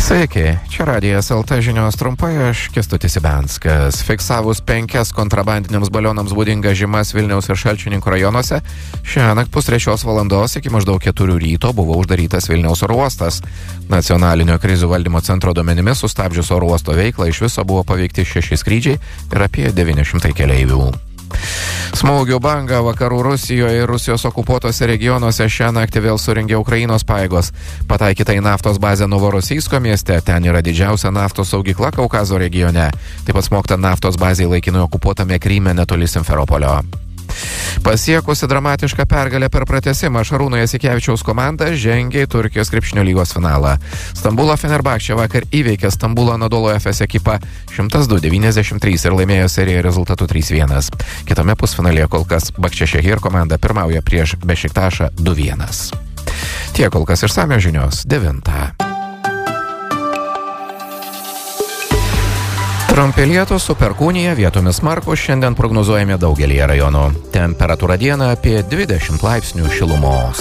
Sveiki, čia Radijas LT žinios trumpai, aš Kęstutis Ibenskas. Fiksavus 5 kontrabandiniams balionams būdingas žymas Vilniaus ir Šalčininkų rajonuose, šiąnakt 2:30 iki maždaug 4 ryto buvo uždarytas Vilniaus oro uostas. Nacionalinio krizių valdymo centro duomenimis sustabdžius oro uosto veiklą iš viso buvo paveikti 6 skrydžiai ir apie 900 keleivių. Smūgių bangą vakarų Rusijoje ir Rusijos okupuotose regionuose šią naktį vėl surengė Ukrainos pajėgos. Pataikyta į naftos bazę Novorosijsko mieste, ten yra didžiausia naftos saugykla Kaukazo regione. Taip pat smogta naftos bazei laikinai okupuotame Kryme netoli Simferopolio. Pasiekusi dramatišką pergalę per pratęsimą, Šarūno Jasikevičiaus komanda žengė į Turkijos krepšinio lygos finalą. Stambulo Fenerbahče vakar įveikė Stambulo Anadolu Efes ekipą 102-93 ir laimėjo seriją rezultatu 3-1. Kitame pusfinalyje kol kas Bakčešehir komanda pirmauja prieš Bešiktašą 2-1. Tiek kol kas išsamios žinios 9. Trumpi lietūs su perkūnija, vietomis smarkūs, šiandien prognozuojami daugelyje rajonų. Temperatūra dieną apie 20 laipsnių šilumos.